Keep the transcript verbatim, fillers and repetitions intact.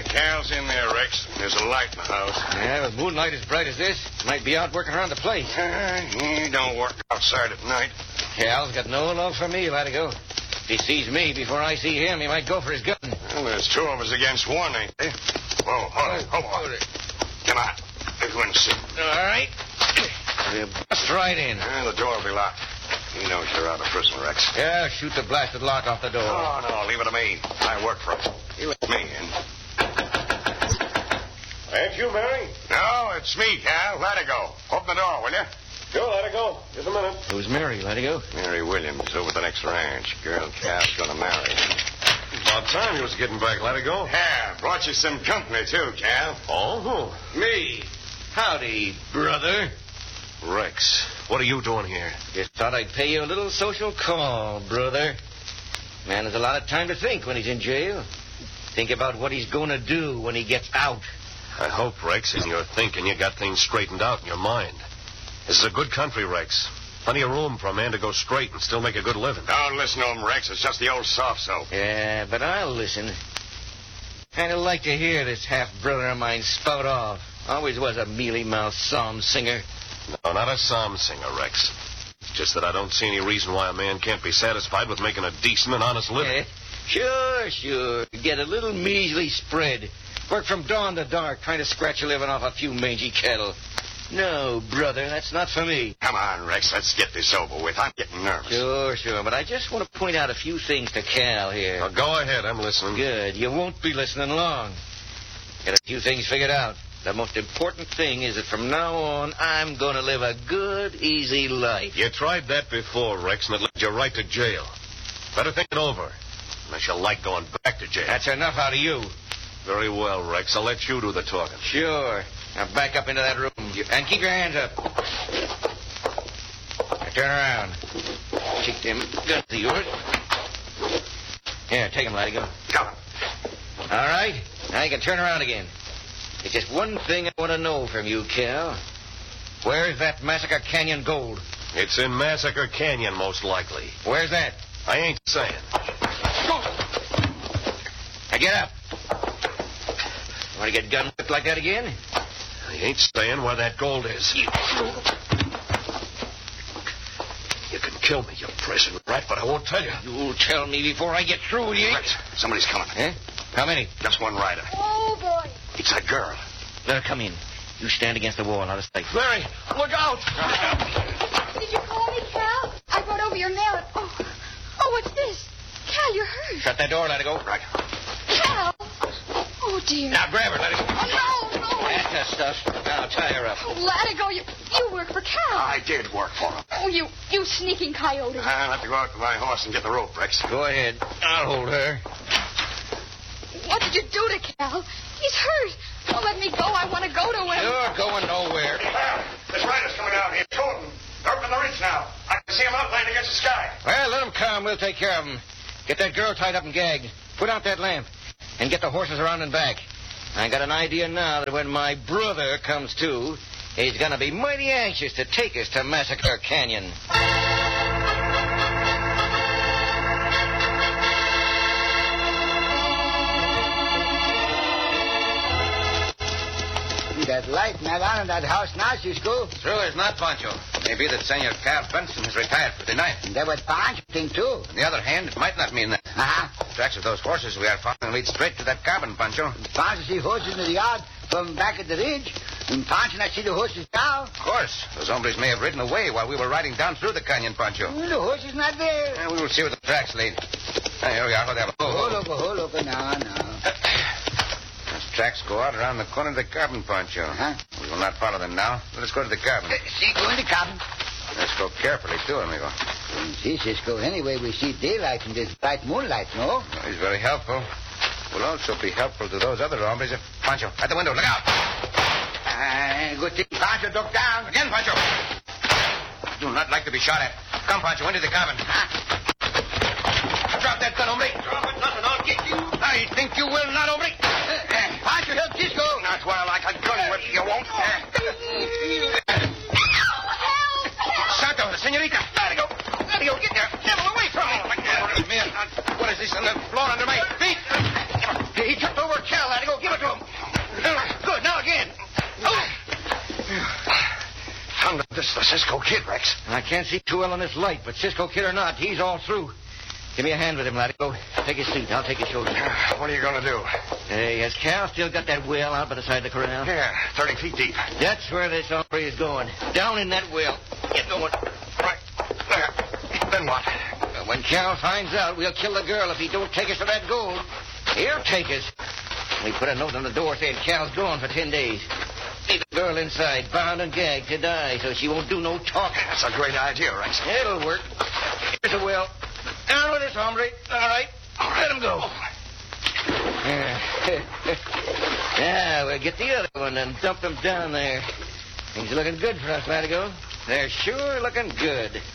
Yeah, Cal's in there, Rex. There's a light in the house. Yeah, with moonlight as bright as this, might be out working around the place. Uh, he don't work outside at night. Cal's got no love for me, Latigo. If he sees me before I see him, he might go for his gun. Well, there's two of us against one, ain't there? Whoa, hold it, hold on. Come on. Let's go and see. All right. We'll bust right in. Uh, the door will be locked. He knows you're out of prison, Rex. Yeah, shoot the blasted lock off the door. Oh, no, leave it to me. I work for him. He let me in. Ain't you, Mary? No, it's me, Cal. Let her go. Open the door, will you? Sure, let her go. Just a minute. Who's Mary? Latigo? Mary Williams, over at the next ranch. Girl Cal's gonna marry. About time you was getting back. Let her go. Yeah, brought you some company, too, Cal. Oh? Me. Howdy, brother. Rex, what are you doing here? Just thought I'd pay you a little social call, brother. Man has a lot of time to think when he's in jail. Think about what he's going to do when he gets out. I hope, Rex, in your thinking you got things straightened out in your mind. This is a good country, Rex. Plenty of room for a man to go straight and still make a good living. Don't listen to him, Rex. It's just the old soft soap. Yeah, but I'll listen. Kind of like to hear this half-brother of mine spout off. Always was a mealy-mouthed psalm singer. No, not a psalm singer, Rex. Just that I don't see any reason why a man can't be satisfied with making a decent and honest living. Yeah, sure, sure. Get a little measly spread. Work from dawn to dark, trying to scratch a living off a few mangy cattle. No, brother, that's not for me. Come on, Rex. Let's get this over with. I'm getting nervous. Sure, sure. But I just want to point out a few things to Cal here. Now, go ahead. I'm listening. Good. You won't be listening long. Get a few things figured out. The most important thing is that from now on, I'm going to live a good, easy life. You tried that before, Rex, and it led you right to jail. Better think it over. Unless you like going back to jail. That's enough out of you. Very well, Rex. I'll let you do the talking. Sure. Now back up into that room. And keep your hands up. Now turn around. Take them guns of yours. Here, take them, Latigo. Come on. All right. Now you can turn around again. There's just one thing I want to know from you, Cal. Where's that Massacre Canyon gold? It's in Massacre Canyon, most likely. Where's that? I ain't saying. Now get up. Want to get gun whipped like that again? I ain't saying where that gold is. You can kill me, you prison rat, but I won't tell you. You'll tell me before I get through with you. Rex, somebody's coming. Huh? How many? Just one rider. Oh, boy. It's that girl. Let her come in. You stand against the wall out of sight. Mary, look out! Did you call me, Cal? I brought over your mail. And... Oh, oh, what's this? Cal, you're hurt. Shut that door, let her go. Right. Cal. Oh, dear. Now grab her, let her go. Oh, no, no. That's the stuff. Now tie her up. Oh, Latigo, you, you work for Cal. I did work for him. Oh, you, you sneaking coyote. I'll have to go out to my horse and get the rope, Rex. Go ahead. I'll hold her. What did you do to Cal? He's hurt. Don't let me go. I want to go to him. You're going nowhere. This rider's coming out here. Two of them. They're up in the ridge now. I can see them outlined against the sky. Well, let them come. We'll take care of them. Get that girl tied up and gagged. Put out that lamp. And get the horses around and back. I got an idea now that when my brother comes to, he's going to be mighty anxious to take us to Massacre Canyon. That light not on in that house now, Cisco. True as not, Pancho. Maybe that Senor Cal Benson has retired for the night. And that what Pancho think, too. On the other hand, it might not mean that. Uh-huh. The tracks of those horses we are following lead straight to that cabin, Pancho. Pancho see horses in the yard from back at the ridge. And Pancho not see the horses now. Of course. Those hombres may have ridden away while we were riding down through the canyon, Pancho. Well, the horses not there. Yeah, we will see where the tracks lead. Ah, here we are. Oh, there. Oh, Hold oh. over, hold over now, now. Those tracks go out around the corner of the cabin, Pancho. Huh? We will not follow them now. Let us go to the cabin. Uh, see, go in the cabin. Let's go carefully, too, amigo. See, Cisco, anyway, we see daylight in this bright moonlight, no? Oh, he's very helpful. Will also be helpful to those other hombres. If... Pancho, at the window. Look out. Uh, good thing Pancho ducked down. Again, Pancho. I do not like to be shot at. Come, Pancho, into the cabin. Huh? Drop that gun, hombre. Drop it, nothing. I'll get you. I think you will not, hombre. Uh, uh, Pancho, help Cisco. That's why I like a gun whip. You won't. Santo, senorita. Let it go. Let it go. Get there. Devil, away from me. Oh, man. What is this on the floor under my feet? He tripped over Cal. Let it go. Give it this is the Cisco Kid, Rex. I can't see too well in this light, but Cisco Kid or not, he's all through. Give me a hand with him, laddie. Go. Take his seat. I'll take his shoulder. Uh, what are you going to do? Hey, has Cal still got that well out by the side of the corral? Yeah, thirty feet deep. That's where this hombre is going. Down in that well. Get going. Right. There. Then what? Well, when Cal finds out, we'll kill the girl if he don't take us to that gold. He'll take us. We put a note on the door saying Cal's gone for ten days. Leave the girl inside, bound and gagged to die, so she won't do no talking. That's a great idea, Rex. It'll work. Here's a well. Down with this, hombre. All right. Let him go. Yeah, we'll get the other one and dump them down there. Things are looking good for us, Latigo. They're sure looking good.